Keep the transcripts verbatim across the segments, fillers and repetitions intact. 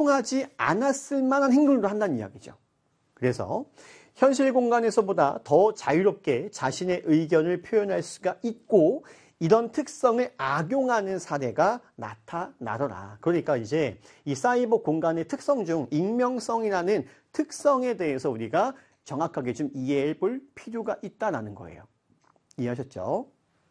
허용하지 않았을 만한 행동을 한다는 이야기죠. 그래서 현실 공간에서보다 더 자유롭게 자신의 의견을 표현할 수가 있고 이런 특성을 악용하는 사례가 나타나더라. 그러니까 이제 이 사이버 공간의 특성 중 익명성이라는 특성에 대해서 우리가 정확하게 좀 이해해 볼 필요가 있다는 거예요. 이해하셨죠?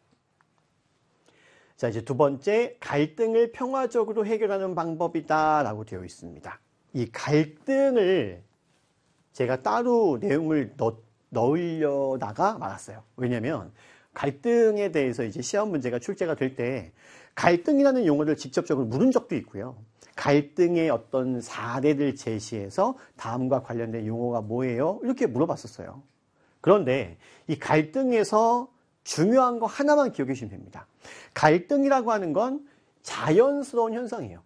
자, 이제 두 번째, 갈등을 평화적으로 해결하는 방법이다라고 되어 있습니다. 이 갈등을 제가 따로 내용을 넣, 넣으려다가 말았어요. 왜냐면 갈등에 대해서 이제 시험 문제가 출제가 될 때 갈등이라는 용어를 직접적으로 물은 적도 있고요. 갈등의 어떤 사례를 제시해서 다음과 관련된 용어가 뭐예요? 이렇게 물어봤었어요. 그런데 이 갈등에서 중요한 거 하나만 기억해 주시면 됩니다. 갈등이라고 하는 건 자연스러운 현상이에요.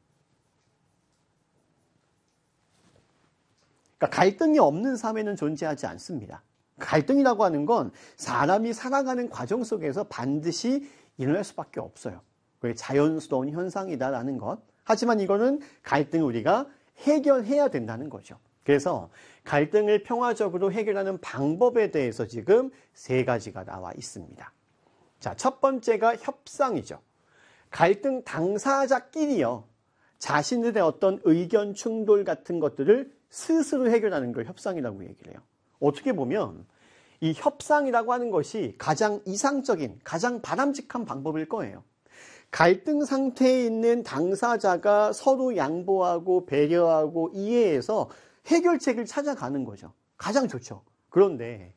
그러니까 갈등이 없는 사회는 존재하지 않습니다. 갈등이라고 하는 건 사람이 살아가는 과정 속에서 반드시 일어날 수밖에 없어요. 그게 자연스러운 현상이다라는 것. 하지만 이거는 갈등을 우리가 해결해야 된다는 거죠. 그래서 갈등을 평화적으로 해결하는 방법에 대해서 지금 세 가지가 나와 있습니다. 자, 첫 번째가 협상이죠. 갈등 당사자끼리요, 자신들의 어떤 의견 충돌 같은 것들을 스스로 해결하는 걸 협상이라고 얘기를 해요. 어떻게 보면 이 협상이라고 하는 것이 가장 이상적인, 가장 바람직한 방법일 거예요. 갈등 상태에 있는 당사자가 서로 양보하고 배려하고 이해해서 해결책을 찾아가는 거죠. 가장 좋죠. 그런데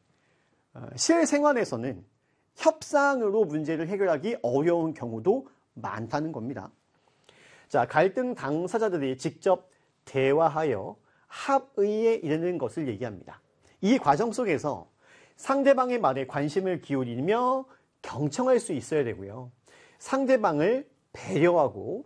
실생활에서는 협상으로 문제를 해결하기 어려운 경우도 많다는 겁니다. 자, 갈등 당사자들이 직접 대화하여 합의에 이르는 것을 얘기합니다. 이 과정 속에서 상대방의 말에 관심을 기울이며 경청할 수 있어야 되고요. 상대방을 배려하고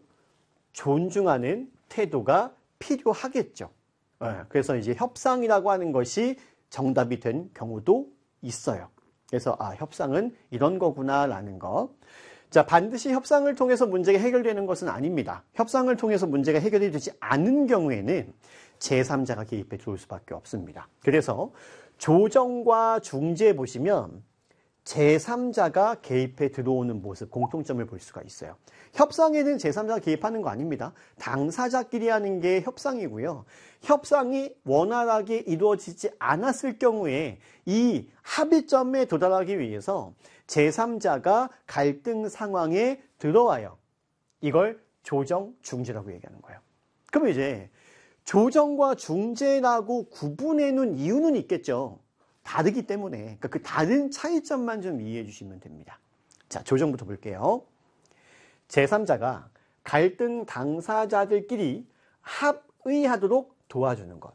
존중하는 태도가 필요하겠죠. 그래서 이제 협상이라고 하는 것이 정답이 된 경우도 있어요. 그래서 아, 협상은 이런 거구나라는 거. 자, 반드시 협상을 통해서 문제가 해결되는 것은 아닙니다. 협상을 통해서 문제가 해결이 되지 않은 경우에는 제삼자가 개입해 들어올 수밖에 없습니다. 그래서 조정과 중재에 보시면 제삼자가 개입해 들어오는 모습, 공통점을 볼 수가 있어요. 협상에는 제삼자가 개입하는 거 아닙니다. 당사자끼리 하는 게 협상이고요. 협상이 원활하게 이루어지지 않았을 경우에 이 합의점에 도달하기 위해서 제삼자가 갈등 상황에 들어와요. 이걸 조정, 중재라고 얘기하는 거예요. 그러면 이제 조정과 중재라고 구분해 놓은 이유는 있겠죠. 다르기 때문에. 그러니까 그 다른 차이점만 좀 이해해 주시면 됩니다. 자, 조정부터 볼게요. 제삼자가 갈등 당사자들끼리 합의하도록 도와주는 것.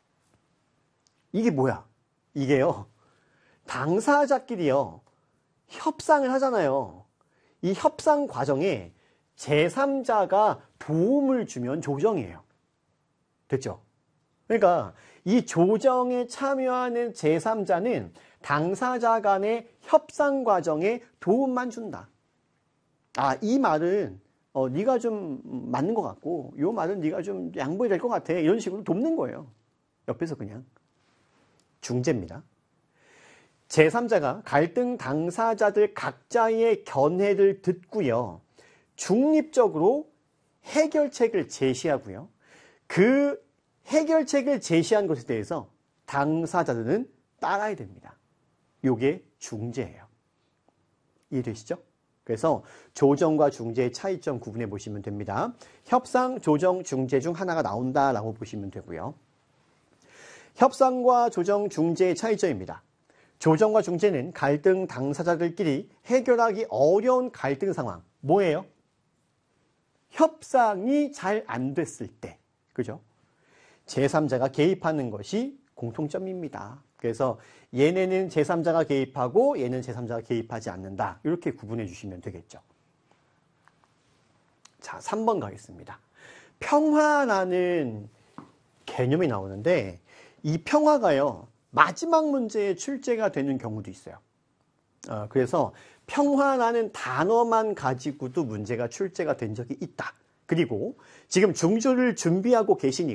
이게 뭐야? 이게요, 당사자끼리요, 협상을 하잖아요. 이 협상 과정에 제삼자가 도움을 주면 조정이에요. 됐죠? 그러니까 이 조정에 참여하는 제삼자는 당사자 간의 협상 과정에 도움만 준다. 아, 이 말은 어, 네가 좀 맞는 것 같고 이 말은 네가 좀 양보해야 될 것 같아. 이런 식으로 돕는 거예요. 옆에서 그냥. 중재입니다. 제삼자가 갈등 당사자들 각자의 견해를 듣고요, 중립적으로 해결책을 제시하고요, 그 해결책을 제시한 것에 대해서 당사자들은 따라야 됩니다. 이게 중재예요. 이해되시죠? 그래서 조정과 중재의 차이점 구분해 보시면 됩니다. 협상, 조정, 중재 중 하나가 나온다라고 보시면 되고요. 협상과 조정, 중재의 차이점입니다. 조정과 중재는 갈등 당사자들끼리 해결하기 어려운 갈등 상황. 뭐예요? 협상이 잘 안 됐을 때. 그죠? 제삼자가 개입하는 것이 공통점입니다. 그래서 얘네는 제삼자가 개입하고 얘는 제삼자가 개입하지 않는다. 이렇게 구분해 주시면 되겠죠. 자, 삼 번 가겠습니다. 평화라는 개념이 나오는데 이 평화가요, 마지막 문제에 출제가 되는 경우도 있어요. 어, 그래서 평화라는 단어만 가지고도 문제가 출제가 된 적이 있다. 그리고 지금 중조를 준비하고 계시니까